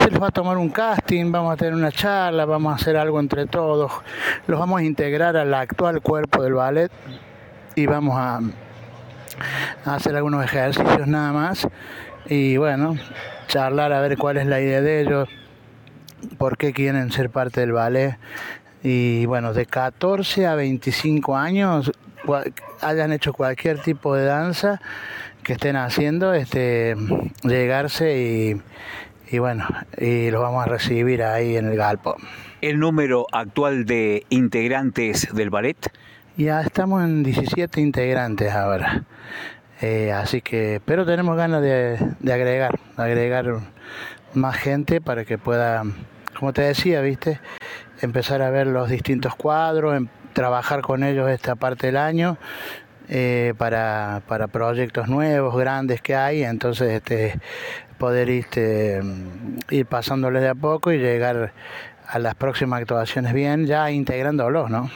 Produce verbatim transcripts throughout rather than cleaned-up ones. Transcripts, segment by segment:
se les va a tomar un casting, vamos a tener una charla, vamos a hacer algo entre todos, los vamos a integrar al actual cuerpo del ballet y vamos a, a hacer algunos ejercicios nada más y bueno, charlar a ver cuál es la idea de ellos, por qué quieren ser parte del ballet. Y bueno, de catorce a veinticinco años, hayan hecho cualquier tipo de danza que estén haciendo, este, llegarse y, y bueno, y los vamos a recibir ahí en el galpón. ¿El número actual de integrantes del ballet? Ya estamos en diecisiete integrantes ahora, eh, así que, pero tenemos ganas de, de agregar, agregar más gente para que pueda, como te decía, viste, empezar a ver los distintos cuadros, en, trabajar con ellos esta parte del año eh, para, para proyectos nuevos, grandes que hay, entonces este, poder este, ir pasándoles de a poco y llegar a las próximas actuaciones bien, ya integrándolos, ¿no?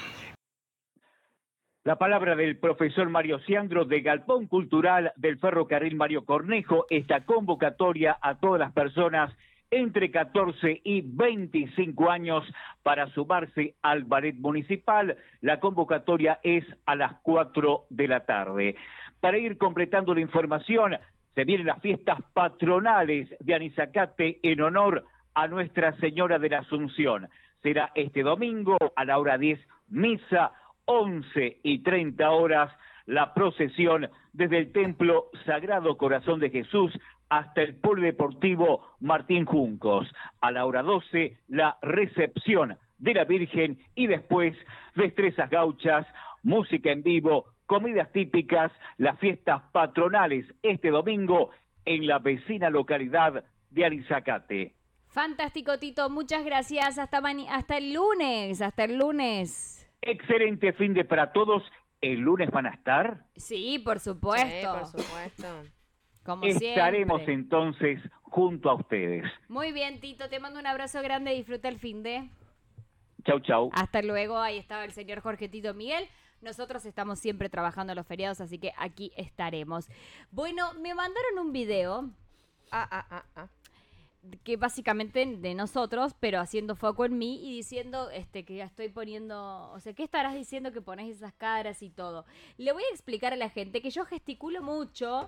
La palabra del profesor Mario Ciandro de Galpón Cultural del Ferrocarril Mario Cornejo, esta convocatoria a todas las personas entre catorce y veinticinco años para sumarse al ballet municipal. La convocatoria es a las cuatro de la tarde. Para ir completando la información, se vienen las fiestas patronales de Anizacate en honor a Nuestra Señora de la Asunción. Será este domingo a la hora diez, misa, once y treinta horas, la procesión desde el Templo Sagrado Corazón de Jesús hasta el Polideportivo Martín Juncos. A la hora doce, la recepción de la Virgen y después destrezas gauchas, música en vivo, comidas típicas, las fiestas patronales este domingo en la vecina localidad de Anizacate. Fantástico, Tito, muchas gracias. Hasta, mani- hasta el lunes, hasta el lunes. Excelente fin de para todos. ¿El lunes van a estar? Sí, por supuesto. Sí, por supuesto. Como Estaremos siempre. entonces junto a ustedes. Muy bien, Tito, te mando un abrazo grande, disfruta el fin de. Chau, chau. Hasta luego, ahí estaba el señor Jorge Tito Miguel. Nosotros estamos siempre trabajando los feriados, así que aquí estaremos. Bueno, me mandaron un video. Ah, ah, ah, ah. Que básicamente de nosotros, pero haciendo foco en mí y diciendo este que ya estoy poniendo, o sea, ¿qué estarás diciendo que pones esas caras y todo? Le voy a explicar a la gente que yo gesticulo mucho,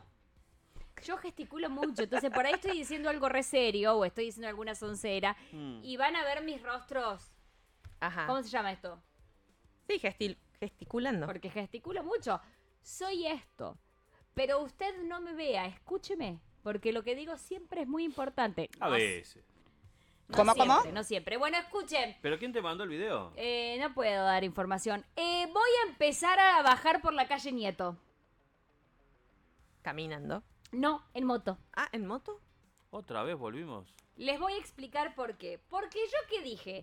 yo gesticulo mucho, entonces por ahí estoy diciendo algo re serio o estoy diciendo alguna soncera mm. y van a ver mis rostros. Ajá. ¿Cómo se llama esto? Sí, gestil- gesticulando. Porque gesticulo mucho. Soy esto, pero usted no me vea, escúcheme. Porque lo que digo siempre es muy importante. A no, veces. No ¿Cómo, siempre, cómo? No siempre. Bueno, escuchen. ¿Pero quién te mandó el video? Eh, no puedo dar información. Eh, voy a empezar a bajar por la calle Nieto. ¿Caminando? No, en moto. Ah, ¿en moto? ¿Otra vez volvimos? Les voy a explicar por qué. Porque yo qué dije...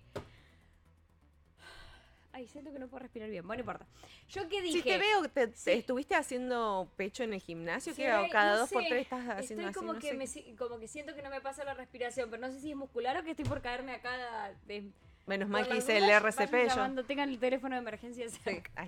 Ay, siento que no puedo respirar bien. Bueno, no importa. Yo qué dije... Si te veo, te, Sí. ¿estuviste haciendo pecho en el gimnasio? Sí, que cada no dos por sé. tres estás haciendo Estoy así, como no que sé. me si- como que siento que no me pasa la respiración, pero no sé si es muscular o que estoy por caerme acá de... Menos mal Por que las hice el dudas, R C P vayan yo. llamando, tengan el teléfono de emergencia Sí. cerca. Ay.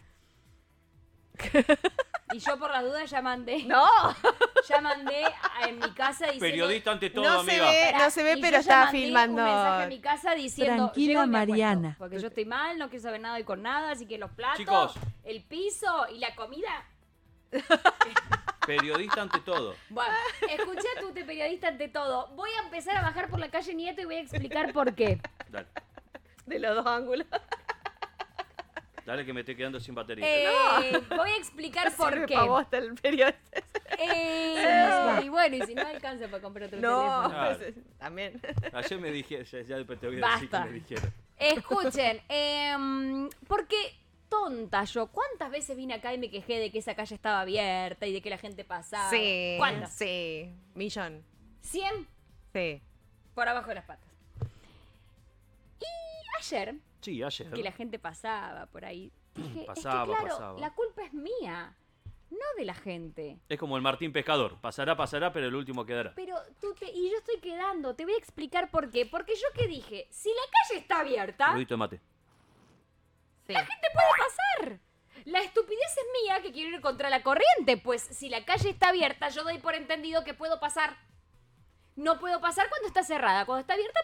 Y yo por las dudas ya mandé. ¡No! Ya mandé a- en mi casa diciendo... Periodista ante todo, No se amiga. ve, no se ve, Y yo pero ya estaba mandé filmando. un mensaje a mi casa diciendo... Tranquila, llego y me acuesto, Mariana. porque yo estoy mal, no quiero saber nada hoy con nada, así que los platos, Chicos. el piso y la comida... Periodista ante todo. Bueno, escuché a tu te periodista ante todo. Voy a empezar a bajar por la calle Nieto y voy a explicar por qué. Dale. De los dos ángulos. Dale que me estoy quedando sin batería. Eh, voy a explicar por Sirve qué. pa' vos hasta el periodista. Eh, y bueno, y si no alcanza para comprar otro No, teléfono. Claro. pues, también. Ayer me dije, ya, ya después te voy a decir que Basta. me dijeron. Escuchen, em, porque tonta yo, ¿cuántas veces vine acá y me quejé de que esa calle estaba abierta y de que la gente pasaba? Sí. ¿Cuántas? Sí. Millón. ¿Cien? Sí. Por abajo de las patas. Y ayer, Sí, ayer. que la gente pasaba por ahí, dije, Pasaba, es que claro, pasaba. la culpa es mía, no de la gente. Es como el Martín Pescador. Pasará, pasará, pero el último quedará. Pero tú te... Y yo estoy quedando, te voy a explicar por qué. Porque yo que dije, si la calle está abierta, Rudito de mate. Sí. la gente puede pasar. La estupidez es mía que quiero ir contra la corriente, pues si la calle está abierta, yo doy por entendido que puedo pasar. No puedo pasar cuando está cerrada. Cuando está abierta